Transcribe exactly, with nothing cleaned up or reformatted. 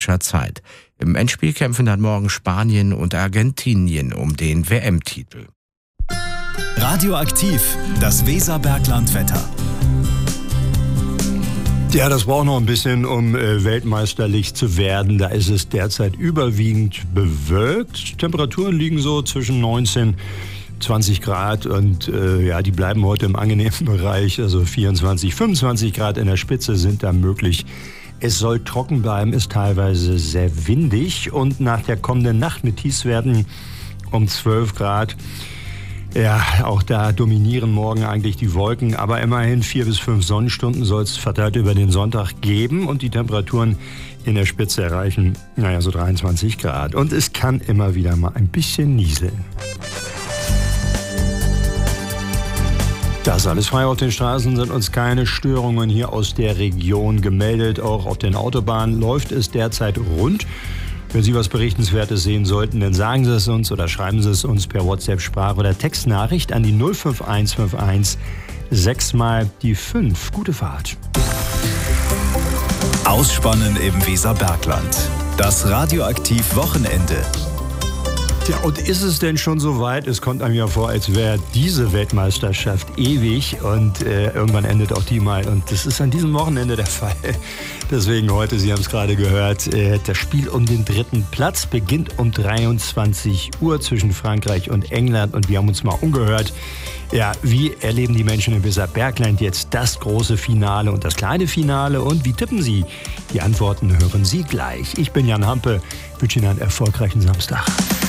Zeit. Im Endspiel kämpfen dann morgen Spanien und Argentinien um den W M-Titel. Radioaktiv, das Weserberglandwetter. Ja, das braucht noch ein bisschen, um äh, weltmeisterlich zu werden. Da ist es derzeit überwiegend bewölkt. Temperaturen liegen so zwischen neunzehn, zwanzig Grad und äh, ja, die bleiben heute im angenehmen Bereich. Also vierundzwanzig, fünfundzwanzig Grad in der Spitze sind da möglich. Es soll trocken bleiben, ist teilweise sehr windig und nach der kommenden Nacht mit Tiefstwerten um zwölf Grad. Ja, auch da dominieren morgen eigentlich die Wolken, aber immerhin vier bis fünf Sonnenstunden soll es verteilt über den Sonntag geben und die Temperaturen in der Spitze erreichen, naja, so dreiundzwanzig Grad. Und es kann immer wieder mal ein bisschen nieseln. Das alles frei auf den Straßen, sind uns keine Störungen hier aus der Region gemeldet. Auch auf den Autobahnen läuft es derzeit rund. Wenn Sie was Berichtenswertes sehen sollten, dann sagen Sie es uns oder schreiben Sie es uns per WhatsApp-Sprach- oder Textnachricht an die null fünf eins fünf eins sechs mal die fünf. Gute Fahrt. Ausspannen im Weserbergland. Das Radioaktiv-Wochenende. Ja, und ist es denn schon so weit? Es kommt einem ja vor, als wäre diese Weltmeisterschaft ewig und äh, irgendwann endet auch die mal. Und das ist an diesem Wochenende der Fall. Deswegen heute, Sie haben es gerade gehört, äh, das Spiel um den dritten Platz beginnt um dreiundzwanzig Uhr zwischen Frankreich und England. Und wir haben uns mal umgehört, ja, wie erleben die Menschen im Weserbergland jetzt das große Finale und das kleine Finale? Und wie tippen Sie? Die Antworten hören Sie gleich. Ich bin Jan Hampe, wünsche Ihnen einen erfolgreichen Samstag.